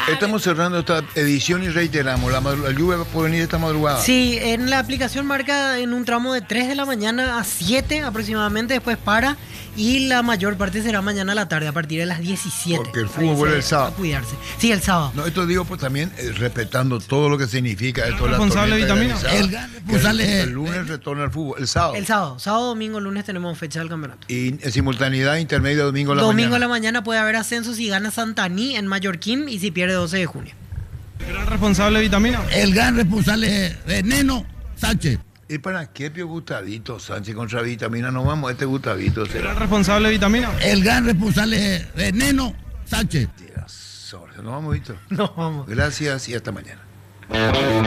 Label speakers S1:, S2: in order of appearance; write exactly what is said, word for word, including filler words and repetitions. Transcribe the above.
S1: Estamos cerrando esta edición y reiteramos, la, la lluvia puede venir esta madrugada.
S2: Sí, en la aplicación marca en un tramo de tres de la mañana a siete aproximadamente, después para, y la mayor parte será mañana a la tarde, a partir de las diecisiete.
S1: Porque el fútbol vuelve el sábado.
S2: A cuidarse. Sí, el sábado.
S1: No, esto digo pues también eh, respetando todo lo que significa esto.
S3: El responsable de vitamina.
S1: El, el, el lunes retorna al fútbol, el sábado.
S2: El sábado, sábado, domingo, lunes tenemos fecha del campeonato.
S1: Y en simultaneidad, intermedio, domingo a la
S2: domingo
S1: mañana.
S2: Domingo a la mañana puede haber ascenso si gana Santaní en Mallorquín y si pierde doce de junio.
S3: ¿El gran responsable de vitamina?
S4: El gran responsable es Neno Sánchez.
S1: ¿Y para qué Pio Gustavito Sánchez contra vitamina? No vamos a este Gustavito.
S3: ¿El gran responsable de vitamina?
S4: El gran responsable es Neno Sánchez.
S1: No vamos, Víctor.
S2: No vamos.
S1: Gracias y hasta mañana.